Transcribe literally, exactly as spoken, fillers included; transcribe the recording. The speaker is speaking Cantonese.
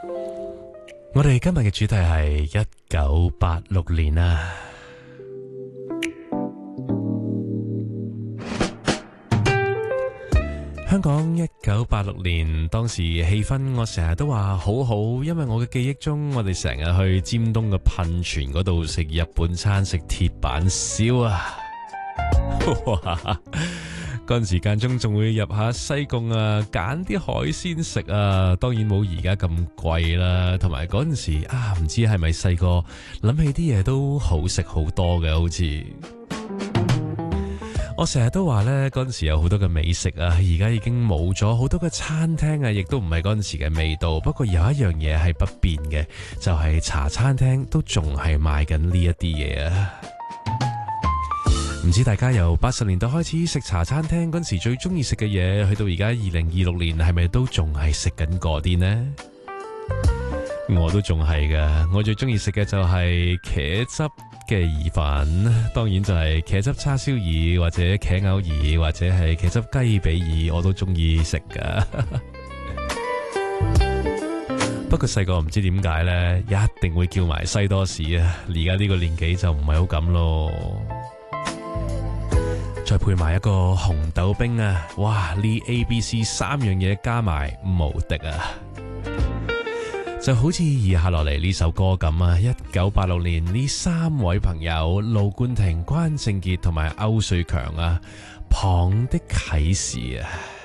我哋今日嘅主題係一九八六年啊。香港一九八六年，當時氣氛我成日都話好好，因為我嘅記憶中，我哋成日去尖東嘅噴泉嗰度食日本餐，食鐵板燒啊！哇！嗰陣時間中仲會入下西貢啊，揀啲海鮮食啊，當然冇而家咁貴啦。同埋嗰陣時啊，唔知係咪細個諗起啲嘢都好食好多嘅，好似。我成日都話呢，嗰陣時有好多嘅美食啊，而家已經冇咗好多嘅餐廳啊，亦都唔係嗰陣時嘅味道。不過有一樣嘢係不變嘅，就係茶餐廳都仲係賣緊呢一啲嘢啊。唔知大家由八十年代開始食茶餐廳嗰陣時最中意食嘅嘢，去到而家二零二六年係咪都仲係食緊嗰啲呢？我都仲係噶，我最中意食嘅就係茄汁嘅意粉，當然就係茄汁叉燒耳或者茄牛耳或者係茄汁雞髀耳，我都中意食噶。不過細個唔知點解呢，一定會叫埋西多士啊！而家呢個年紀就唔係好咁咯。再配埋一個紅豆冰啊！哇，呢 A、B、C 三樣嘢加埋無敵啊！就好似以下落嚟呢首歌咁啊，一九八六年呢三位朋友盧冠廷、關正傑同埋歐瑞強啊，《蚌的啟示》啊。